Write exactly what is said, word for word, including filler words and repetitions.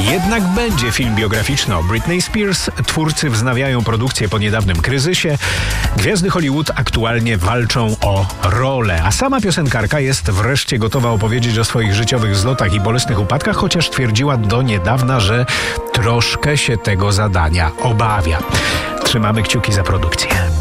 Jednak będzie film biograficzny o Britney Spears. Twórcy wznawiają produkcję po niedawnym kryzysie. Gwiazdy Hollywood aktualnie walczą o rolę, a sama piosenkarka jest wreszcie gotowa opowiedzieć o swoich życiowych zlotach i bolesnych upadkach, chociaż twierdziła do niedawna, że troszkę się tego zadania obawia. Trzymamy kciuki za produkcję.